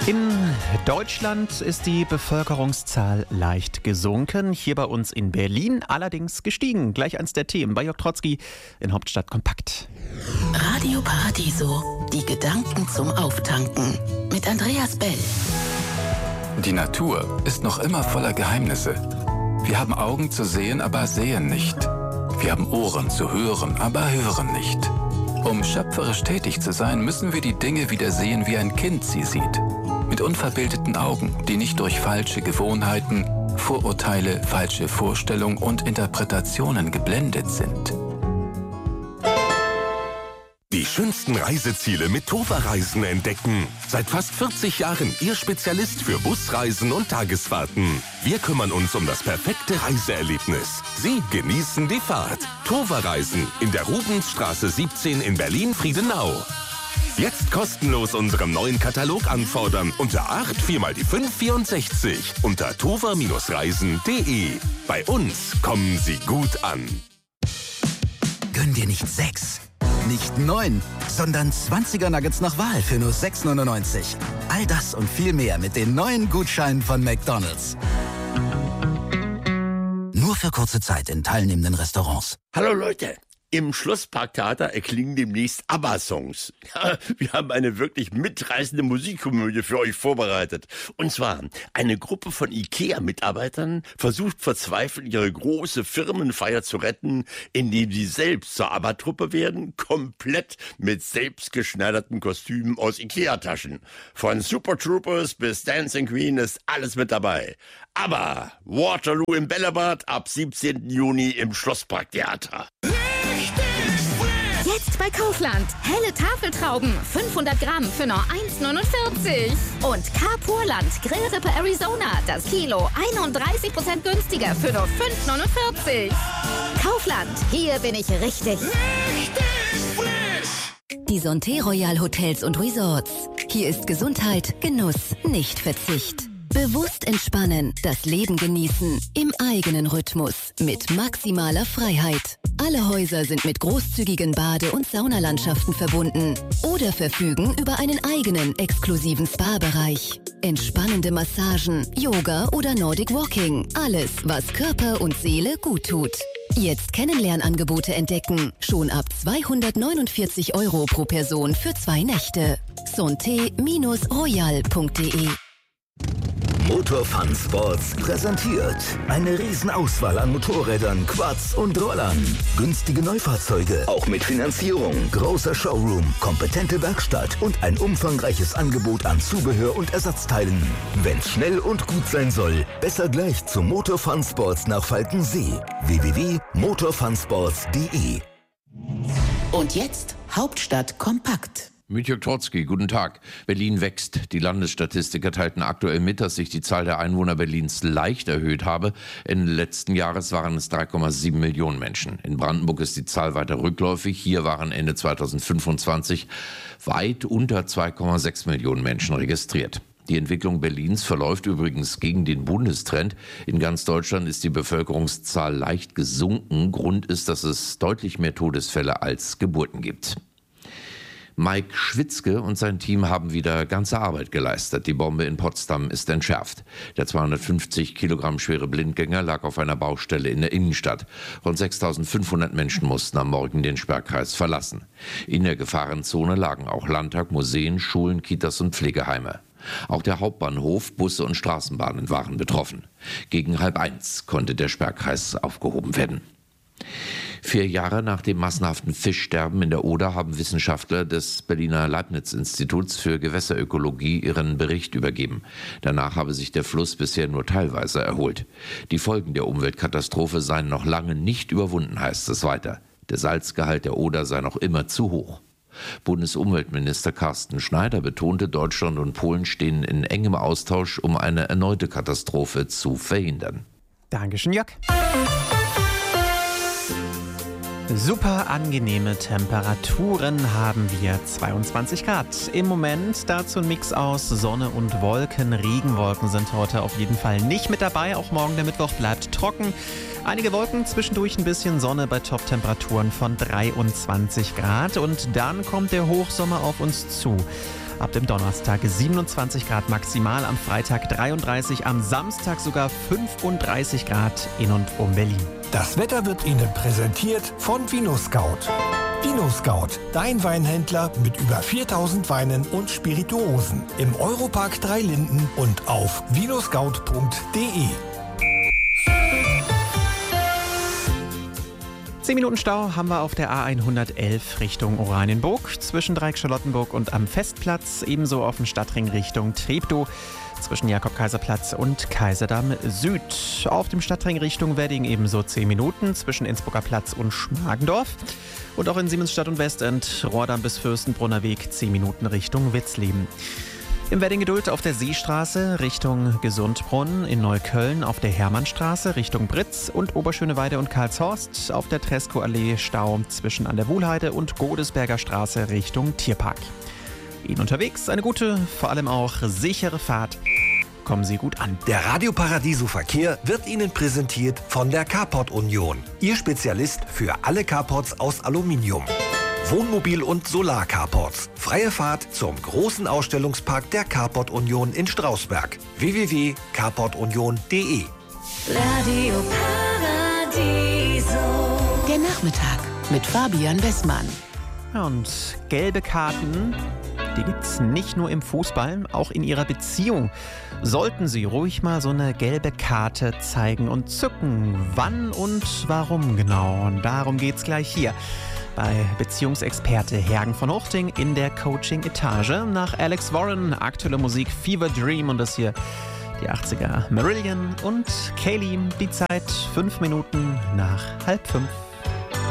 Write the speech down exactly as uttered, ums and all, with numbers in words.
In Deutschland ist die Bevölkerungszahl leicht gesunken, hier bei uns in Berlin allerdings gestiegen. Gleich eins der Themen bei Jörg Trotzki in Hauptstadt Kompakt. Radio Paradiso, die Gedanken zum Auftanken mit Andreas Bell. Die Natur ist noch immer voller Geheimnisse. Wir haben Augen zu sehen, aber sehen nicht. Wir haben Ohren zu hören, aber hören nicht. Um schöpferisch tätig zu sein, müssen wir die Dinge wieder sehen, wie ein Kind sie sieht. Mit unverbildeten Augen, die nicht durch falsche Gewohnheiten, Vorurteile, falsche Vorstellungen und Interpretationen geblendet sind. Die schönsten Reiseziele mit Tova-Reisen entdecken. Seit fast vierzig Jahren Ihr Spezialist für Busreisen und Tagesfahrten. Wir kümmern uns um das perfekte Reiseerlebnis. Sie genießen die Fahrt. Tova-Reisen in der Rubensstraße siebzehn in Berlin-Friedenau. Jetzt kostenlos unseren neuen Katalog anfordern unter acht vier mal die fünf vierundsechzig unter tova Reisen punkt de. Bei uns kommen Sie gut an. Gönn dir nicht sechs, nicht neun, sondern zwanziger Nuggets nach Wahl für nur sechs neunundneunzig. All das und viel mehr mit den neuen Gutscheinen von McDonald's. Nur für kurze Zeit in teilnehmenden Restaurants. Hallo Leute! Im Schlossparktheater erklingen demnächst ABBA-Songs. Ja, wir haben eine wirklich mitreißende Musikkomödie für euch vorbereitet. Und zwar, eine Gruppe von IKEA-Mitarbeitern versucht verzweifelt, ihre große Firmenfeier zu retten, indem sie selbst zur ABBA-Truppe werden, komplett mit selbstgeschneiderten Kostümen aus IKEA-Taschen. Von Super Troopers bis Dancing Queen ist alles mit dabei. ABBA, Waterloo im Bällebad ab siebzehnten Juni im Schlossparktheater. Jetzt bei Kaufland. Helle Tafeltrauben, fünfhundert Gramm für nur eins neunundvierzig. Und Carpurland Grillrippe Arizona, das Kilo einunddreißig Prozent günstiger für nur fünf neunundvierzig. Kaufland, hier bin ich richtig. Richtig frisch. Die Santé Royal Hotels und Resorts. Hier ist Gesundheit, Genuss, nicht Verzicht. Bewusst entspannen, das Leben genießen, im eigenen Rhythmus, mit maximaler Freiheit. Alle Häuser sind mit großzügigen Bade- und Saunalandschaften verbunden oder verfügen über einen eigenen exklusiven Spa-Bereich. Entspannende Massagen, Yoga oder Nordic Walking. Alles, was Körper und Seele gut tut. Jetzt Kennenlernangebote entdecken. Schon ab zweihundertneunundvierzig Euro pro Person für zwei Nächte. santé Royal punkt de. Motor Fun Sports präsentiert eine Riesenauswahl an Motorrädern, Quads und Rollern. Günstige Neufahrzeuge, auch mit Finanzierung, großer Showroom, kompetente Werkstatt und ein umfangreiches Angebot an Zubehör und Ersatzteilen. Wenn's schnell und gut sein soll, besser gleich zu Motor Fun Sports nach Falkensee. w w w punkt motor fun sports punkt de. Und jetzt Hauptstadt kompakt. Mit Jörg Trotzki, guten Tag. Berlin wächst. Die Landesstatistiker teilten aktuell mit, dass sich die Zahl der Einwohner Berlins leicht erhöht habe. Ende letzten Jahres waren es drei Komma sieben Millionen Menschen. In Brandenburg ist die Zahl weiter rückläufig. Hier waren Ende zweitausendfünfundzwanzig weit unter zwei Komma sechs Millionen Menschen registriert. Die Entwicklung Berlins verläuft übrigens gegen den Bundestrend. In ganz Deutschland ist die Bevölkerungszahl leicht gesunken. Grund ist, dass es deutlich mehr Todesfälle als Geburten gibt. Mike Schwitzke und sein Team haben wieder ganze Arbeit geleistet. Die Bombe in Potsdam ist entschärft. Der zweihundertfünfzig Kilogramm schwere Blindgänger lag auf einer Baustelle in der Innenstadt. Rund sechstausendfünfhundert Menschen mussten am Morgen den Sperrkreis verlassen. In der Gefahrenzone lagen auch Landtag, Museen, Schulen, Kitas und Pflegeheime. Auch der Hauptbahnhof, Busse und Straßenbahnen waren betroffen. Gegen halb eins konnte der Sperrkreis aufgehoben werden. Vier Jahre nach dem massenhaften Fischsterben in der Oder haben Wissenschaftler des Berliner Leibniz-Instituts für Gewässerökologie ihren Bericht übergeben. Danach habe sich der Fluss bisher nur teilweise erholt. Die Folgen der Umweltkatastrophe seien noch lange nicht überwunden, heißt es weiter. Der Salzgehalt der Oder sei noch immer zu hoch. Bundesumweltminister Carsten Schneider betonte, Deutschland und Polen stehen in engem Austausch, um eine erneute Katastrophe zu verhindern. Dankeschön, Jörg. Super angenehme Temperaturen haben wir, zweiundzwanzig Grad. Im Moment dazu ein Mix aus Sonne und Wolken. Regenwolken sind heute auf jeden Fall nicht mit dabei. Auch morgen der Mittwoch bleibt trocken. Einige Wolken, zwischendurch ein bisschen Sonne bei Top-Temperaturen von dreiundzwanzig Grad. Und dann kommt der Hochsommer auf uns zu. Ab dem Donnerstag siebenundzwanzig Grad maximal, am Freitag dreiunddreißig, am Samstag sogar fünfunddreißig Grad in und um Berlin. Das Wetter wird Ihnen präsentiert von VinoScout. VinoScout, dein Weinhändler mit über viertausend Weinen und Spirituosen. Im Europark Drei Linden und auf vinoscout punkt de. zehn Minuten Stau haben wir auf der A hundertelf Richtung Oranienburg, zwischen Dreieck-Charlottenburg und am Festplatz, ebenso auf dem Stadtring Richtung Treptow, zwischen Jakob-Kaiser-Platz und Kaiserdamm Süd. Auf dem Stadtring Richtung Wedding ebenso zehn Minuten, zwischen Innsbrucker Platz und Schmargendorf. Und auch in Siemensstadt und Westend, Rohrdamm bis Fürstenbrunner Weg, zehn Minuten Richtung Witzleben. Im Wedding Geduld auf der Seestraße Richtung Gesundbrunn, in Neukölln auf der Hermannstraße Richtung Britz und Oberschöneweide und Karlshorst, auf der Treskow-Allee Stau zwischen an der Wuhlheide und Godesberger Straße Richtung Tierpark. Ihnen unterwegs eine gute, vor allem auch sichere Fahrt. Kommen Sie gut an. Der Radio Paradiso Verkehr wird Ihnen präsentiert von der Carport Union. Ihr Spezialist für alle Carports aus Aluminium. Wohnmobil- und Solar-Carports. Freie Fahrt zum großen Ausstellungspark der Carport Union in Strausberg. w w w punkt carport union punkt de. Radio Paradiso. Der Nachmittag mit Fabian Westmann. Ja, und gelbe Karten, die gibt's nicht nur im Fußball, auch in Ihrer Beziehung. Sollten Sie ruhig mal so eine gelbe Karte zeigen und zücken. Wann und warum genau? Und darum geht's gleich hier bei Beziehungsexperte Hergen von Huchting in der Coaching-Etage. Nach Alex Warren, aktuelle Musik Fever Dream und das hier die achtziger Marillion und Kaylee. Die Zeit fünf Minuten nach halb fünf.